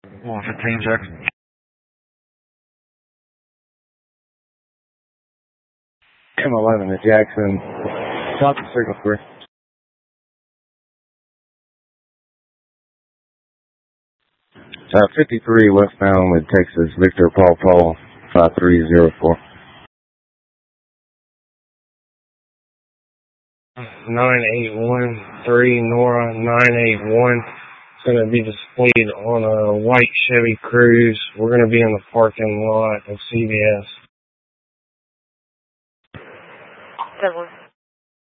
115 Jackson. M11 at Jackson. South of Signal 3. 53 westbound with Texas, Victor Paul 5304. 9813 Nora 981. It's going to be displayed on a white Chevy Cruze. We're going to be in the parking lot of CVS.